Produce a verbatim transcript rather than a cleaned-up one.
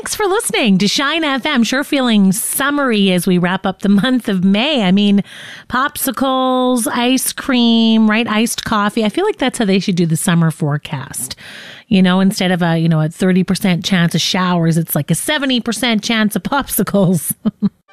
thanks for listening to Shine F M. Sure feeling summery as we wrap up the month of May. I mean, popsicles, ice cream, right? Iced coffee. I feel like that's how they should do the summer forecast. You know, instead of a, you know, a thirty percent chance of showers, it's like a seventy percent chance of popsicles.